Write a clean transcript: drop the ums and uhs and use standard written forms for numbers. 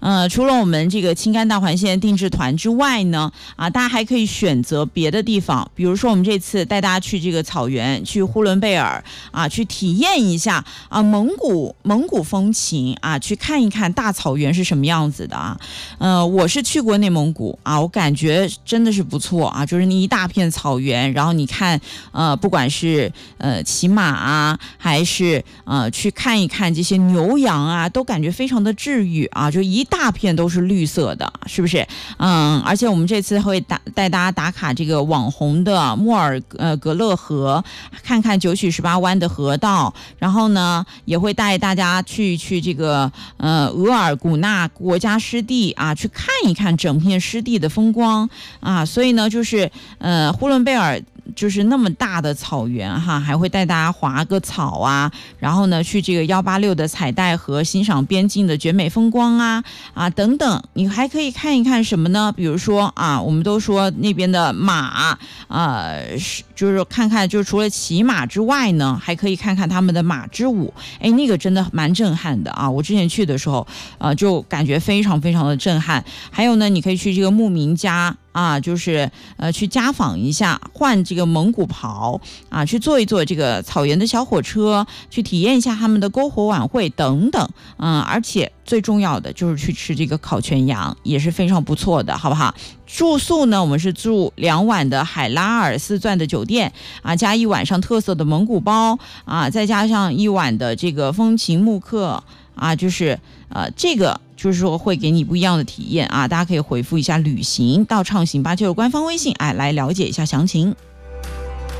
除了我们这个青甘大环线定制团之外呢，大家还可以选择别的地方，比如说我们这次带大家去这个草原，去呼伦贝尔去体验一下蒙古风情去看一看大草原是什么样子的我是去过内蒙古我感觉真的是不错就是那一大片草原，然后你看不管是骑马还是去看一看这些牛羊都感觉非常的治愈就一大片都是绿色的，是不是？而且我们这次会带大家打卡这个网红的莫尔格勒河，看看九曲十八弯的河道，然后呢也会带大家去这个额尔古纳国家湿地去看一看整片湿地的风光所以呢就是呼伦贝尔就是那么大的草原还会带大家滑个草然后呢去这个186的彩带河欣赏边境的绝美风光等等。你还可以看一看什么呢？比如说我们都说那边的马就是看看，就是除了骑马之外呢，还可以看看他们的马之舞。那个真的蛮震撼的我之前去的时候就感觉非常非常的震撼。还有呢，你可以去这个牧民家就是去家访一下，换这个蒙古袍去坐一坐这个草原的小火车，去体验一下他们的篝火晚会等等而且最重要的就是去吃这个烤全羊，也是非常不错的，好不好？住宿呢，我们是住2晚的海拉尔4钻的酒店加1晚上特色的蒙古包再加上1晚的这个风情木刻就是这个就是说会给你不一样的体验大家可以回复一下旅行到畅行876官方微信来了解一下详情。